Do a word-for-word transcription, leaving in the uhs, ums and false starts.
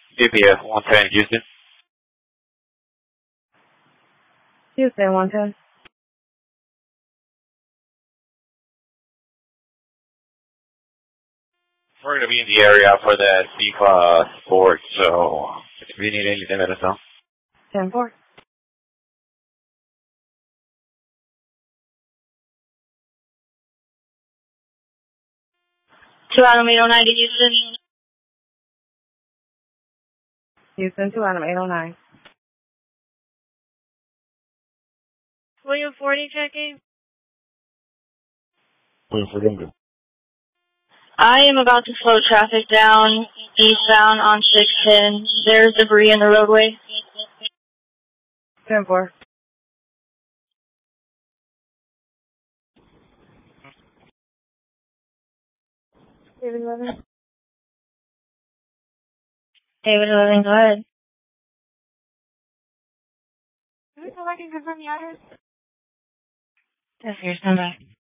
Give me a one ten Houston. Houston, one ten. We're going to be in the area for that FIFA sport, so if you need anything, let us know. ten four. Two Adam eight oh nine to Houston. Houston, two Adam eight oh nine. William forty checking. William forty. I am about to slow traffic down eastbound on six ten. There's debris in the roadway. ten four. David eleven. David eleven, go ahead. Can I can confirm the address? That's your standby.